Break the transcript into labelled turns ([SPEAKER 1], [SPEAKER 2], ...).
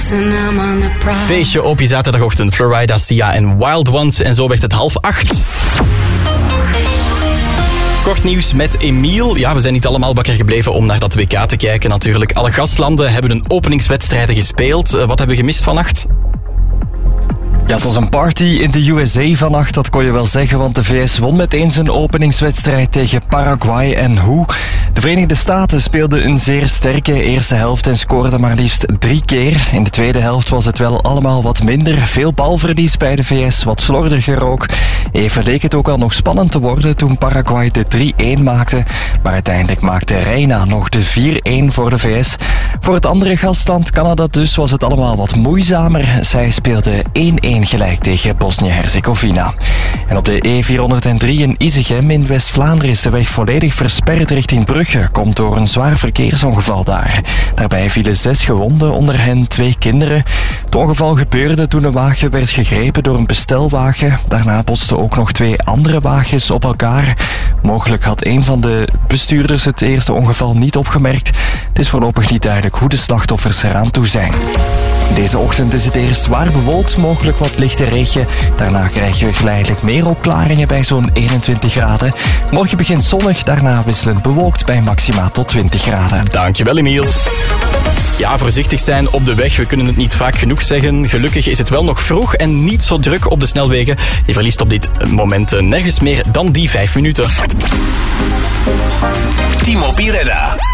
[SPEAKER 1] Feestje op je zaterdagochtend. Florida, Sia en Wild Ones. En zo werd het 7:30. Kort nieuws met Emiel. Ja, we zijn niet allemaal wakker gebleven om naar dat WK te kijken natuurlijk. Alle gastlanden hebben hun openingswedstrijden gespeeld. Wat hebben we gemist vannacht?
[SPEAKER 2] Ja, het was een party in de USA vannacht, dat kon je wel zeggen, want de VS won meteen zijn openingswedstrijd tegen Paraguay en hoe. De Verenigde Staten speelden een zeer sterke eerste helft en scoorden maar liefst 3 keer. In de tweede helft was het wel allemaal wat minder. Veel balverlies bij de VS, wat slordiger ook. Even leek het ook al nog spannend te worden toen Paraguay de 3-1 maakte. Maar uiteindelijk maakte Reina nog de 4-1 voor de VS. Voor het andere gastland, Canada dus, was het allemaal wat moeizamer. Zij speelden 1-1 gelijk tegen Bosnië-Herzegovina. En op de E403 in Isegem in West-Vlaanderen is de weg volledig versperd richting Brugge. Komt door een zwaar verkeersongeval daar. Daarbij vielen 6 gewonden, onder hen 2 kinderen. Het ongeval gebeurde toen een wagen werd gegrepen door een bestelwagen. Daarna botsten ook nog 2 andere wagens op elkaar. Mogelijk had een van de bestuurders het eerste ongeval niet opgemerkt. Het is voorlopig niet duidelijk hoe de slachtoffers eraan toe zijn. Deze ochtend is het eerst zwaar bewolkt, mogelijk wat lichte regen. Daarna krijgen we geleidelijk meer opklaringen bij zo'n 21 graden. Morgen begint zonnig, daarna wisselend bewolkt bij maxima tot 20 graden.
[SPEAKER 1] Dankjewel, Emiel. Ja, voorzichtig zijn op de weg. We kunnen het niet vaak genoeg zeggen. Gelukkig is het wel nog vroeg en niet zo druk op de snelwegen. Je verliest op dit moment nergens meer dan die 5 minuten.
[SPEAKER 3] Timo Pireda.